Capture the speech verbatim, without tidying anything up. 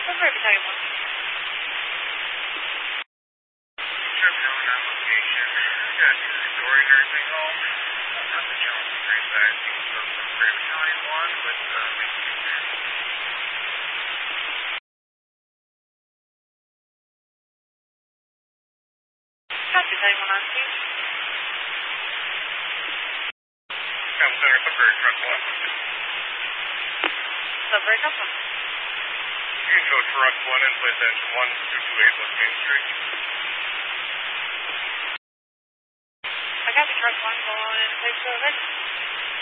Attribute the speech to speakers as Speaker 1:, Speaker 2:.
Speaker 1: Silver Battalion one.
Speaker 2: Terminal on location. Got to the Dory Nursing Home. Uh, on the Jones Street side. So Silver Battalion one with uh,
Speaker 1: Copy, Battalion one on two.
Speaker 2: Come center, Silver Truck one.
Speaker 1: Silver Truck one.
Speaker 2: You can go Truck one and place engine one two two eight West Main Street.
Speaker 1: I got the Truck one going in place, go ahead.